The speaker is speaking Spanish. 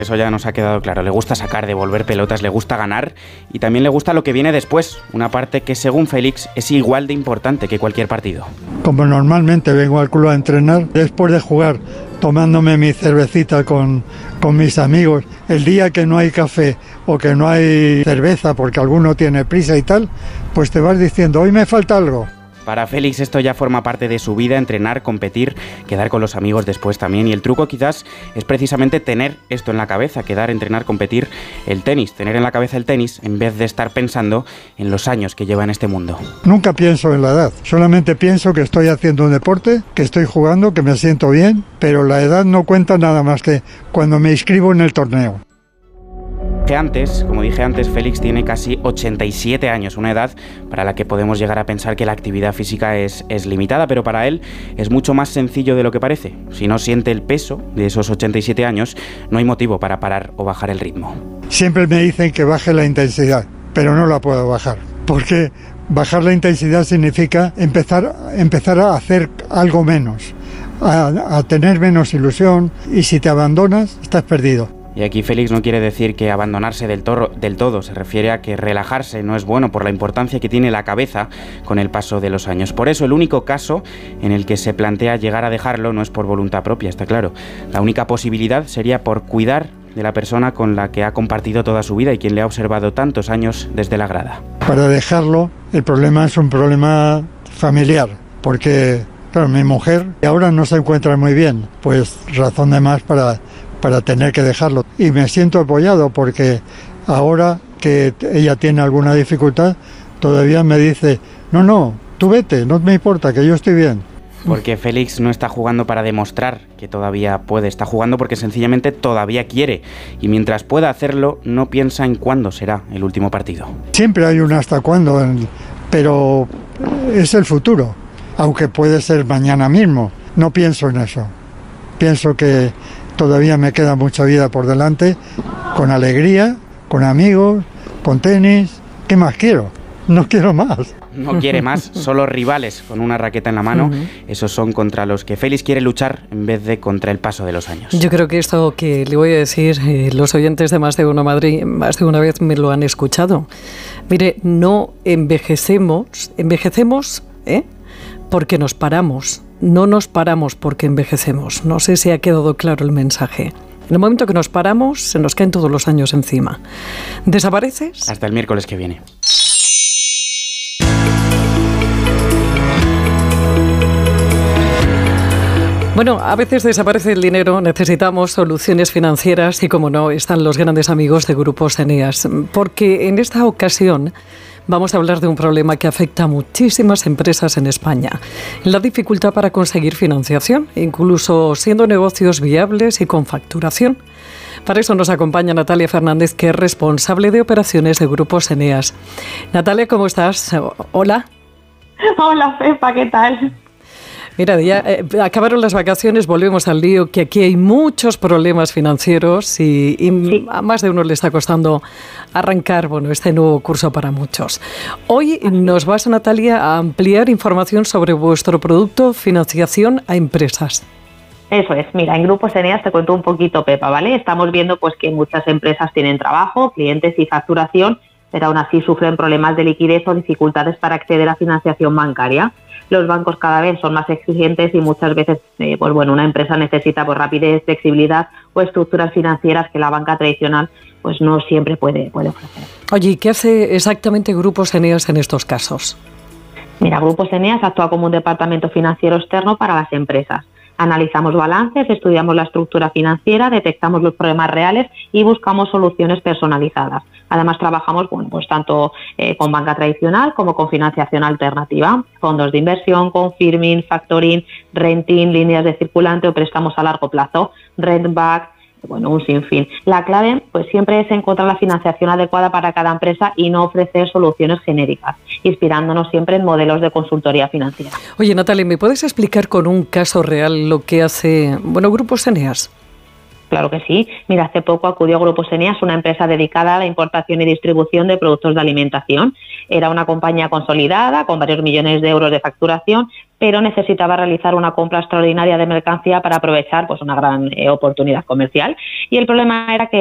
Eso ya nos ha quedado claro. Le gusta sacar, devolver pelotas, le gusta ganar y también le gusta lo que viene después. Una parte que, según Félix, es igual de importante que cualquier partido. Como normalmente vengo al club a entrenar, después de jugar, tomándome mi cervecita con mis amigos, el día que no hay café o que no hay cerveza porque alguno tiene prisa y tal, pues te vas diciendo, hoy me falta algo. Para Félix esto ya forma parte de su vida, entrenar, competir, quedar con los amigos después también. Y el truco quizás es precisamente tener esto en la cabeza, quedar, entrenar, competir, el tenis. Tener en la cabeza el tenis en vez de estar pensando en los años que lleva en este mundo. Nunca pienso en la edad, solamente pienso que estoy haciendo un deporte, que estoy jugando, que me siento bien, pero la edad no cuenta nada más que cuando me inscribo en el torneo. Como dije antes, Félix tiene casi 87 años, una edad para la que podemos llegar a pensar que la actividad física es limitada, pero para él es mucho más sencillo de lo que parece. Si no siente el peso de esos 87 años, no hay motivo para parar o bajar el ritmo. Siempre me dicen que baje la intensidad, pero no la puedo bajar, porque bajar la intensidad significa empezar a hacer algo menos, a tener menos ilusión, y si te abandonas, estás perdido. Y aquí Félix no quiere decir que abandonarse del todo, se refiere a que relajarse no es bueno por la importancia que tiene la cabeza con el paso de los años. Por eso el único caso en el que se plantea llegar a dejarlo no es por voluntad propia, está claro. La única posibilidad sería por cuidar de la persona con la que ha compartido toda su vida y quien le ha observado tantos años desde la grada. Para dejarlo, el problema es un problema familiar, porque claro, mi mujer ahora no se encuentra muy bien, pues razón de más para tener que dejarlo. Y me siento apoyado porque ahora que ella tiene alguna dificultad, todavía me dice, no, tú vete, no me importa, que yo estoy bien. Porque Félix no está jugando para demostrar que todavía puede, está jugando porque sencillamente todavía quiere. Y mientras pueda hacerlo, no piensa en cuándo será el último partido. Siempre hay un hasta cuándo, pero es el futuro, aunque puede ser mañana mismo. No pienso en eso. Pienso que todavía me queda mucha vida por delante, con alegría, con amigos, con tenis. ¿Qué más quiero? No quiero más. No quiere más, solo rivales con una raqueta en la mano. Esos son contra los que Félix quiere luchar en vez de contra el paso de los años. Yo creo que esto que le voy a decir, los oyentes de Más de Uno Madrid, más de una vez me lo han escuchado. Mire, no envejecemos, porque nos paramos. No nos paramos porque envejecemos. No sé si ha quedado claro el mensaje. En el momento que nos paramos, se nos caen todos los años encima. ¿Desapareces? Hasta el miércoles que viene. Bueno, a veces desaparece el dinero, necesitamos soluciones financieras y, como no, están los grandes amigos de Grupos Eneas. Porque en esta ocasión vamos a hablar de un problema que afecta a muchísimas empresas en España. La dificultad para conseguir financiación, incluso siendo negocios viables y con facturación. Para eso nos acompaña Natalia Fernández, que es responsable de operaciones de Grupos Eneas. Natalia, ¿cómo estás? Hola. Hola, Pepa, ¿qué tal? Mira, ya acabaron las vacaciones, volvemos al lío, que aquí hay muchos problemas financieros y sí, a más de uno le está costando arrancar este nuevo curso para muchos. Hoy nos vas, Natalia, a ampliar información sobre vuestro producto financiación a empresas. Eso es. Mira, en Grupos Eneas te cuento un poquito, Pepa, ¿vale? Estamos viendo pues que muchas empresas tienen trabajo, clientes y facturación, pero aún así sufren problemas de liquidez o dificultades para acceder a financiación bancaria. Los bancos cada vez son más exigentes y muchas veces una empresa necesita rapidez, flexibilidad o estructuras financieras que la banca tradicional pues no siempre puede ofrecer. Oye, ¿qué hace exactamente Grupos Eneas en estos casos? Mira, Grupos Eneas actúa como un departamento financiero externo para las empresas. Analizamos balances, estudiamos la estructura financiera, detectamos los problemas reales y buscamos soluciones personalizadas. Además, trabajamos tanto con banca tradicional como con financiación alternativa, fondos de inversión, confirming, factoring, renting, líneas de circulante o préstamos a largo plazo, rent back, un sinfín. La clave siempre es encontrar la financiación adecuada para cada empresa y no ofrecer soluciones genéricas, inspirándonos siempre en modelos de consultoría financiera. Oye, Natalia, ¿me puedes explicar con un caso real lo que hace Grupos Eneas? Claro que sí. Mira, hace poco acudió a Grupos Eneas, una empresa dedicada a la importación y distribución de productos de alimentación. Era una compañía consolidada con varios millones de euros de facturación, pero necesitaba realizar una compra extraordinaria de mercancía para aprovechar pues una gran oportunidad comercial. Y el problema era que